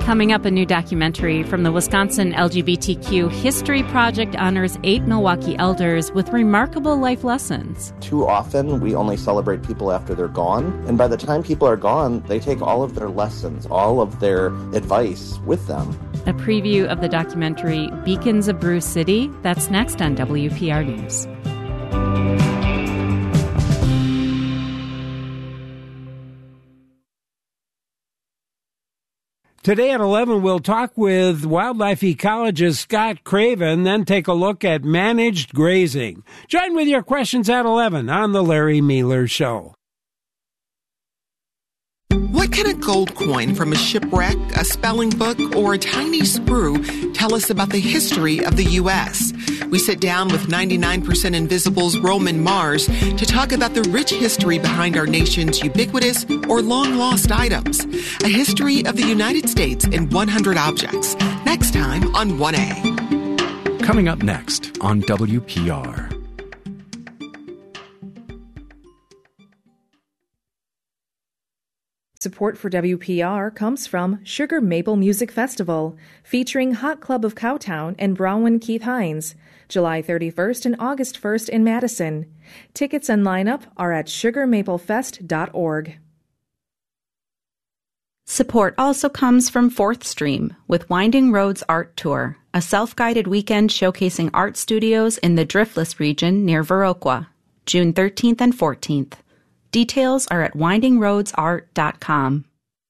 Coming up, a new documentary from the Wisconsin LGBTQ History Project honors 8 Milwaukee elders with remarkable life lessons. Too often, we only celebrate people after they're gone. And by the time people are gone, they take all of their lessons, all of their advice with them. A preview of the documentary Beacons of Brew City. That's next on WPR News. Today at 11, we'll talk with wildlife ecologist Scott Craven, then take a look at managed grazing. Join with your questions at 11 on The Larry Miller Show. What can a gold coin from a shipwreck, a spelling book, or a tiny sprue tell us about the history of the U.S.? We sit down with 99% Invisible's Roman Mars to talk about the rich history behind our nation's ubiquitous or long-lost items. A history of the United States in 100 objects. Next time on 1A. Coming up next on WPR. Support for WPR comes from Sugar Maple Music Festival, featuring Hot Club of Cowtown and Bronwyn Keith Hines, July 31st and August 1st in Madison. Tickets and lineup are at sugarmaplefest.org. Support also comes from Fourth Stream with Winding Roads Art Tour, a self-guided weekend showcasing art studios in the Driftless region near Viroqua, June 13th and 14th. Details are at windingroadsart.com.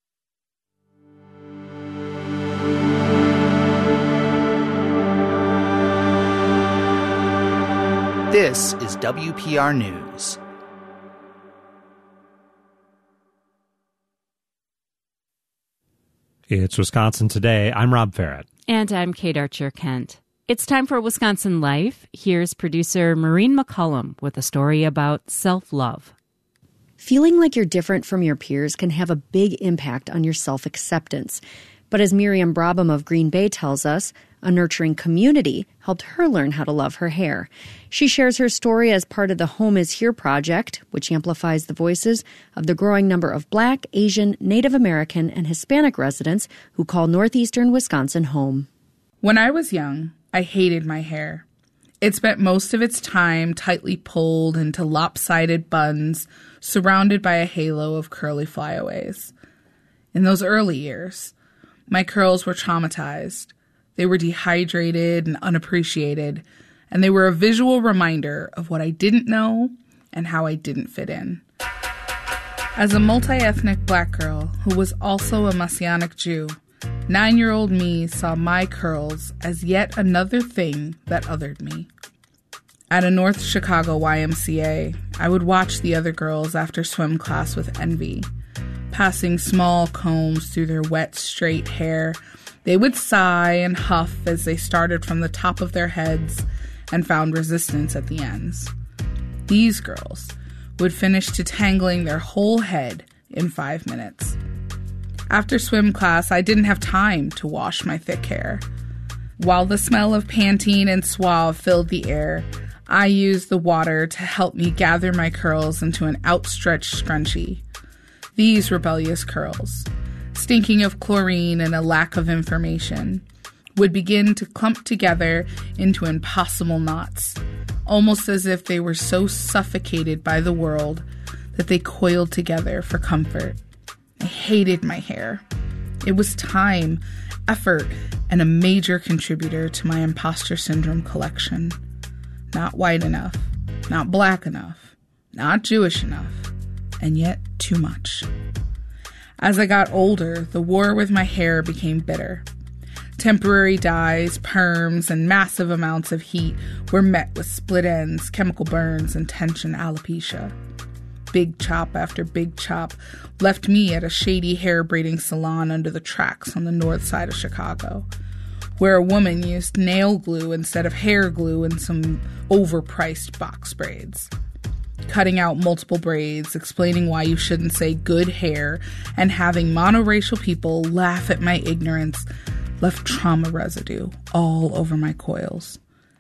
This is WPR News. It's Wisconsin Today. I'm Rob Farrett. And I'm Kate Archer-Kent. It's time for Wisconsin Life. Here's producer Maureen McCullum with a story about self-love. Feeling like you're different from your peers can have a big impact on your self-acceptance. But as Miriam Brabham of Green Bay tells us, a nurturing community helped her learn how to love her hair. She shares her story as part of the Home is Here project, which amplifies the voices of the growing number of Black, Asian, Native American, and Hispanic residents who call northeastern Wisconsin home. When I was young, I hated my hair. It spent most of its time tightly pulled into lopsided buns, surrounded by a halo of curly flyaways. In those early years, my curls were traumatized. They were dehydrated and unappreciated, and they were a visual reminder of what I didn't know and how I didn't fit in. As a multi-ethnic Black girl who was also a Messianic Jew, 9-year-old me saw my curls as yet another thing that othered me. At a North Chicago YMCA, I would watch the other girls after swim class with envy. Passing small combs through their wet, straight hair, they would sigh and huff as they started from the top of their heads and found resistance at the ends. These girls would finish detangling their whole head in 5 minutes. After swim class, I didn't have time to wash my thick hair. While the smell of Pantene and Suave filled the air, I used the water to help me gather my curls into an outstretched scrunchie. These rebellious curls, stinking of chlorine and a lack of information, would begin to clump together into impossible knots, almost as if they were so suffocated by the world that they coiled together for comfort. I hated my hair. It was time, effort, and a major contributor to my imposter syndrome collection. Not white enough, not Black enough, not Jewish enough, and yet too much. As I got older, the war with my hair became bitter. Temporary dyes, perms, and massive amounts of heat were met with split ends, chemical burns, and tension alopecia. Big chop after big chop left me at a shady hair braiding salon under the tracks on the north side of Chicago, where a woman used nail glue instead of hair glue and some overpriced box braids. Cutting out multiple braids, explaining why you shouldn't say good hair, and having monoracial people laugh at my ignorance left trauma residue all over my coils.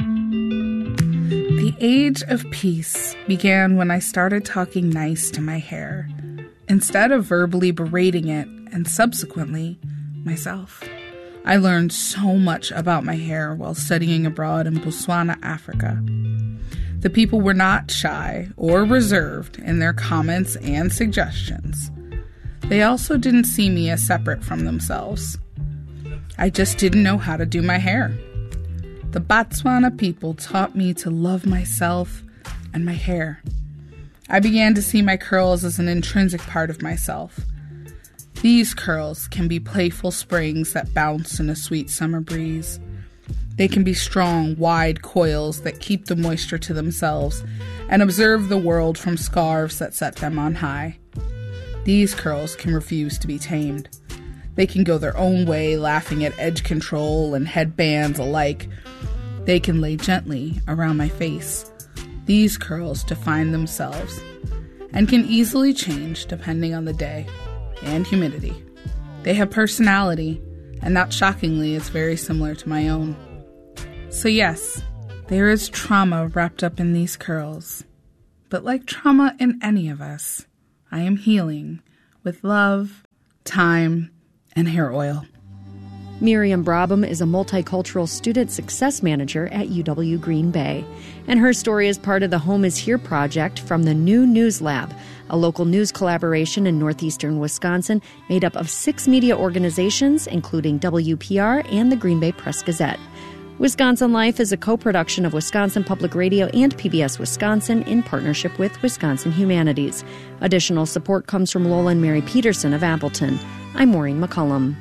The age of peace began when I started talking nice to my hair, instead of verbally berating it and subsequently myself. I learned so much about my hair while studying abroad in Botswana, Africa. The people were not shy or reserved in their comments and suggestions. They also didn't see me as separate from themselves. I just didn't know how to do my hair. The Botswana people taught me to love myself and my hair. I began to see my curls as an intrinsic part of myself. These curls can be playful springs that bounce in a sweet summer breeze. They can be strong, wide coils that keep the moisture to themselves and observe the world from scarves that set them on high. These curls can refuse to be tamed. They can go their own way, laughing at edge control and headbands alike. They can lay gently around my face. These curls define themselves and can easily change depending on the day and humidity. They have personality, and not shockingly, it's very similar to my own. So yes, there is trauma wrapped up in these curls. But like trauma in any of us, I am healing with love, time, and hair oil. Miriam Brabham is a multicultural student success manager at UW Green Bay, and her story is part of the Home is Here project from the New News Lab, a local news collaboration in northeastern Wisconsin made up of 6 media organizations, including WPR and the Green Bay Press-Gazette. Wisconsin Life is a co-production of Wisconsin Public Radio and PBS Wisconsin in partnership with Wisconsin Humanities. Additional support comes from Lola and Mary Peterson of Appleton. I'm Maureen McCullum.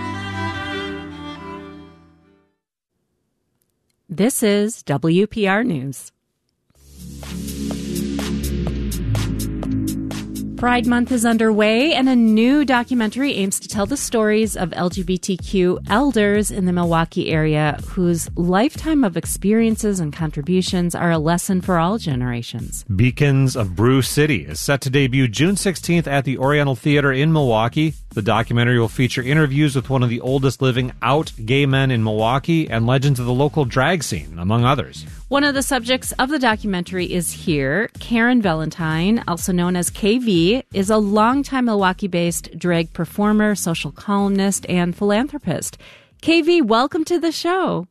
This is WPR News. Pride Month is underway, and a new documentary aims to tell the stories of LGBTQ elders in the Milwaukee area whose lifetime of experiences and contributions are a lesson for all generations. Beacons of Brew City is set to debut June 16th at the Oriental Theater in Milwaukee. The documentary will feature interviews with one of the oldest living out gay men in Milwaukee and legends of the local drag scene, among others. One of the subjects of the documentary is here. Karen Valentine, also known as KV, is a longtime Milwaukee-based drag performer, social columnist, and philanthropist. KV, welcome to the show.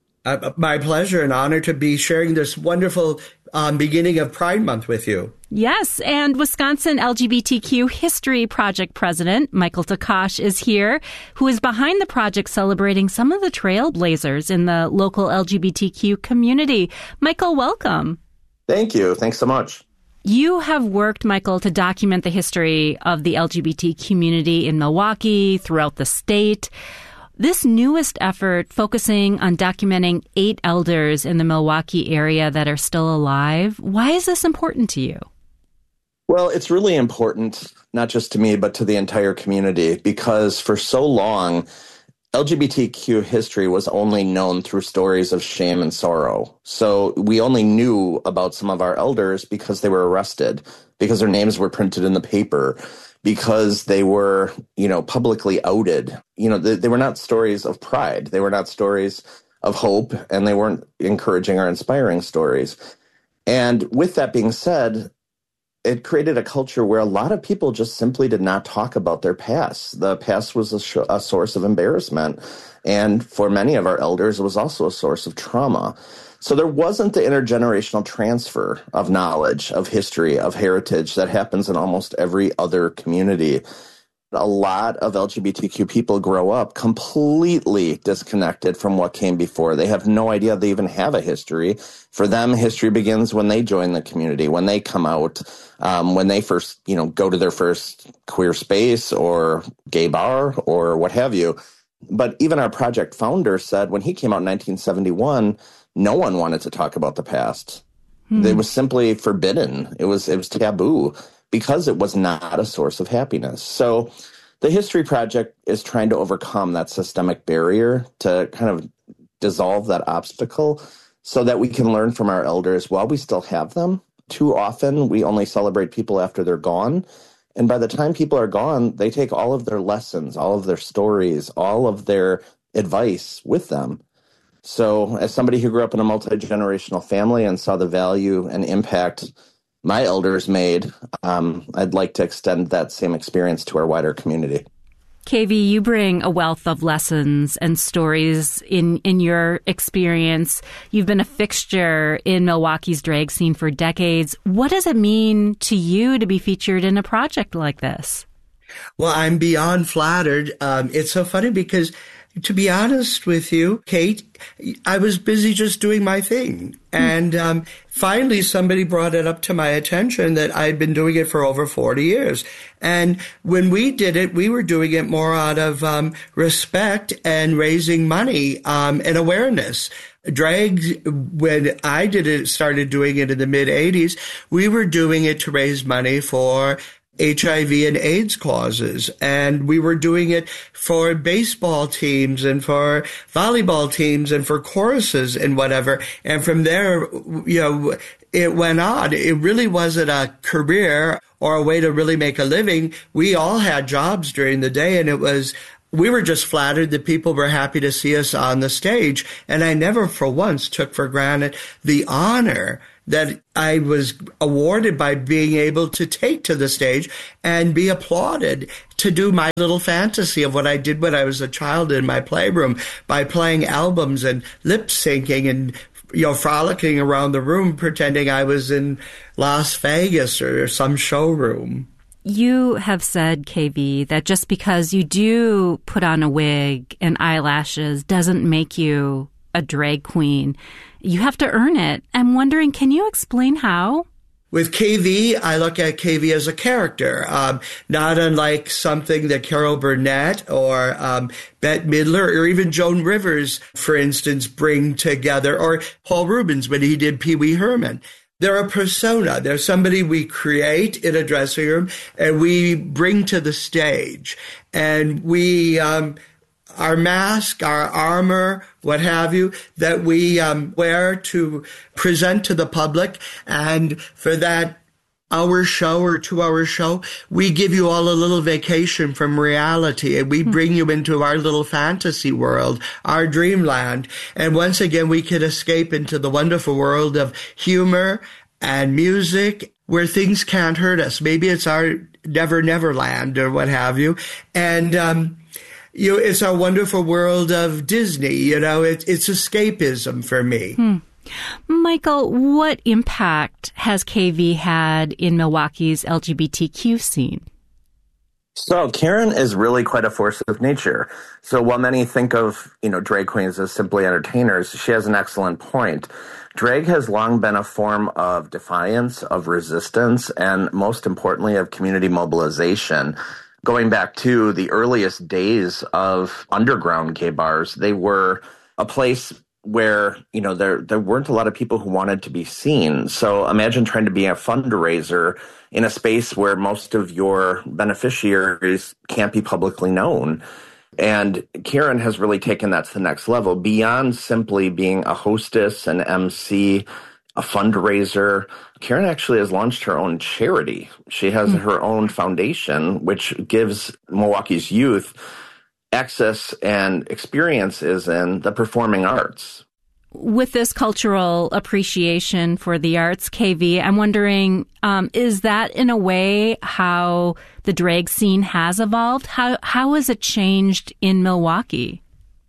My pleasure and honor to be sharing this wonderful beginning of Pride Month with you. Yes, and Wisconsin LGBTQ History Project President Michael Takash is here, who is behind the project celebrating some of the trailblazers in the local LGBTQ community. Michael, welcome. Thank you. Thanks so much. You have worked, Michael, to document the history of the LGBT community in Milwaukee, throughout the state. This newest effort, focusing on documenting 8 elders in the Milwaukee area that are still alive, why is this important to you? Well, it's really important, not just to me, but to the entire community, because for so long, LGBTQ history was only known through stories of shame and sorrow. So we only knew about some of our elders because they were arrested, because their names were printed in the paper, because they were, publicly outed. They were not stories of pride. They were not stories of hope, and they weren't encouraging or inspiring stories. And with that being said, it created a culture where a lot of people just simply did not talk about their past. The past was a source of embarrassment. And for many of our elders, it was also a source of trauma. So there wasn't the intergenerational transfer of knowledge, of history, of heritage that happens in almost every other community. A lot of LGBTQ people grow up completely disconnected from what came before. They have no idea they even have a history. For them, history begins when they join the community, when they come out, when they first, go to their first queer space or gay bar or what have you. But even our project founder said when he came out in 1971, no one wanted to talk about the past. It was simply forbidden. It was taboo, because it was not a source of happiness. So the History Project is trying to overcome that systemic barrier to kind of dissolve that obstacle so that we can learn from our elders while we still have them. Too often, we only celebrate people after they're gone. And by the time people are gone, they take all of their lessons, all of their stories, all of their advice with them. So as somebody who grew up in a multi-generational family and saw the value and impact my elders made, I'd like to extend that same experience to our wider community. KV, you bring a wealth of lessons and stories in your experience. You've been a fixture in Milwaukee's drag scene for decades. What does it mean to you to be featured in a project like this? Well, I'm beyond flattered. It's so funny because, to be honest with you, Kate, I was busy just doing my thing. And finally, somebody brought it up to my attention that I'd been doing it for over 40 years. And when we did it, we were doing it more out of respect and raising money and awareness. Drag, when I started doing it in the mid-'80s, we were doing it to raise money for HIV and AIDS causes. And we were doing it for baseball teams and for volleyball teams and for choruses and whatever. And from there, it went on. It really wasn't a career or a way to really make a living. We all had jobs during the day, and we were just flattered that people were happy to see us on the stage. And I never for once took for granted the honor that I was awarded by being able to take to the stage and be applauded to do my little fantasy of what I did when I was a child in my playroom by playing albums and lip syncing and, frolicking around the room pretending I was in Las Vegas or some showroom. You have said, KV, that just because you do put on a wig and eyelashes doesn't make you a drag queen. You have to earn it. I'm wondering, can you explain how? With KV, I look at KV as a character, not unlike something that Carol Burnett or Bette Midler or even Joan Rivers, for instance, bring together, or Paul Rubens when he did Pee Wee Herman. They're a persona. They're somebody we create in a dressing room and we bring to the stage. And we, our mask, our armor, what have you, that we wear to present to the public. And for that hour show or 2-hour show, we give you all a little vacation from reality, and we bring you into our little fantasy world, our dreamland. And once again, we can escape into the wonderful world of humor and music where things can't hurt us. Maybe it's our Neverland or what have you. And, it's our wonderful world of Disney. It's escapism for me. Michael, what impact has KV had in Milwaukee's LGBTQ scene? So Karen is really quite a force of nature. So while many think of, drag queens as simply entertainers, she has an excellent point. Drag has long been a form of defiance, of resistance, and most importantly, of community mobilization. Going back to the earliest days of underground gay bars, they were a place where, there weren't a lot of people who wanted to be seen. So imagine trying to be a fundraiser in a space where most of your beneficiaries can't be publicly known. And Karen has really taken that to the next level, beyond simply being a hostess, an MC, a fundraiser. Karen actually has launched her own charity. She has her own foundation, which gives Milwaukee's youth access and experiences in the performing arts. With this cultural appreciation for the arts, KV, I'm wondering, is that in a way how the drag scene has evolved? How has it changed in Milwaukee?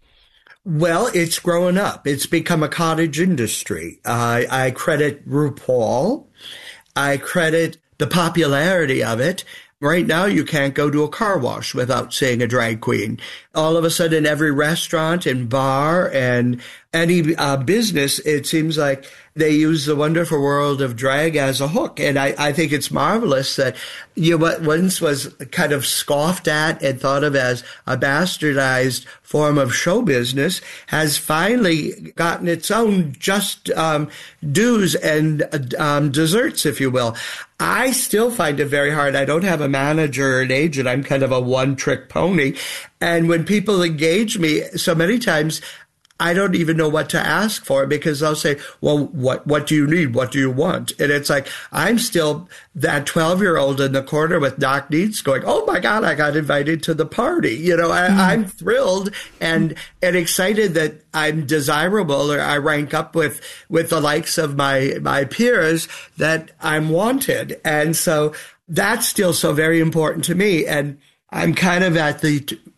Well, it's grown up. It's become a cottage industry. I credit RuPaul. I credit the popularity of it. Right now, you can't go to a car wash without seeing a drag queen. All of a sudden, every restaurant and bar and any business, it seems like they use the wonderful world of drag as a hook. And I think it's marvelous that what once was kind of scoffed at and thought of as a bastardized form of show business has finally gotten its own just dues and desserts, if you will. I still find it very hard. I don't have a manager or an agent. I'm kind of a one-trick pony. And when people engage me, so many times I don't even know what to ask for because they'll say, well, what do you need? What do you want? And it's like, I'm still that 12-year-old in the corner with knock knees going, oh my God, I got invited to the party. I'm thrilled and excited that I'm desirable or I rank up with the likes of my peers, that I'm wanted. And so that's still so very important to me. And I'm kind of at the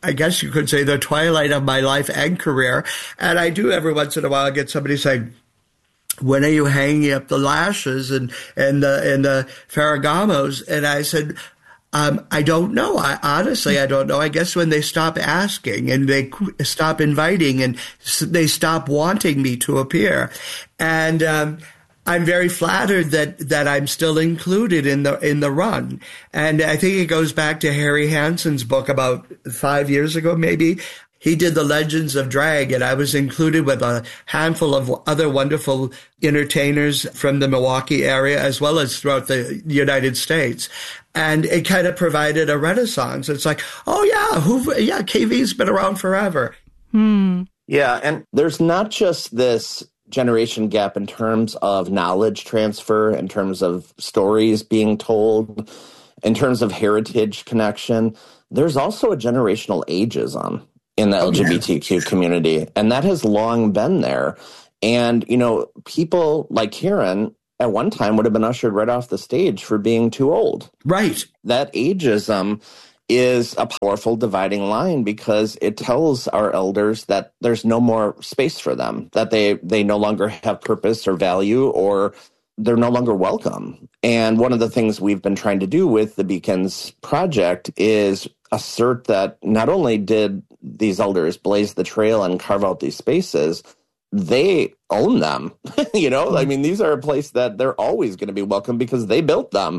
I guess you could say, the twilight of my life and career. And I do every once in a while get somebody saying, when are you hanging up the lashes and the Ferragamos? And I said, I don't know. Honestly, I don't know. I guess when they stop asking and they stop inviting and they stop wanting me to appear. And I'm very flattered that I'm still included in the run. And I think it goes back to Harry Hansen's book about 5 years ago, maybe. He did the Legends of Drag, and I was included with a handful of other wonderful entertainers from the Milwaukee area, as well as throughout the United States. And it kind of provided a renaissance. It's like, oh yeah, KV's been around forever. Yeah, and there's not just this generation gap in terms of knowledge transfer, in terms of stories being told, in terms of heritage connection. There's also a generational ageism in the LGBTQ community, and that has long been there. And, people like Karen at one time would have been ushered right off the stage for being too old. Right. That ageism is a powerful dividing line because it tells our elders that there's no more space for them, that they no longer have purpose or value, or they're no longer welcome. And one of the things we've been trying to do with the Beacons Project is assert that not only did these elders blaze the trail and carve out these spaces, they own them. I mean, these are a place that they're always going to be welcome because they built them.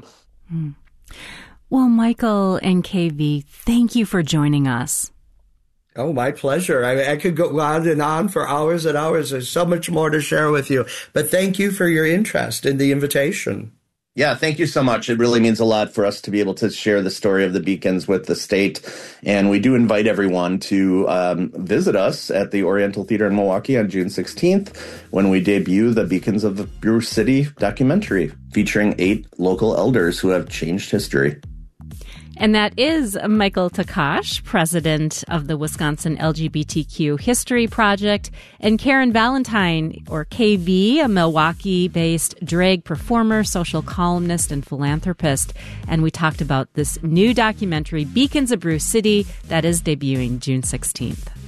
Well, Michael and KV, thank you for joining us. Oh, my pleasure. I could go on and on for hours and hours. There's so much more to share with you. But thank you for your interest in the invitation. Yeah, thank you so much. It really means a lot for us to be able to share the story of the Beacons with the state. And we do invite everyone to visit us at the Oriental Theater in Milwaukee on June 16th when we debut the Beacons of Brew City documentary featuring 8 local elders who have changed history. And that is Michael Takash, president of the Wisconsin LGBTQ History Project, and Karen Valentine, or KV, a Milwaukee-based drag performer, social columnist, and philanthropist. And we talked about this new documentary, Beacons of Brew City, that is debuting June 16th.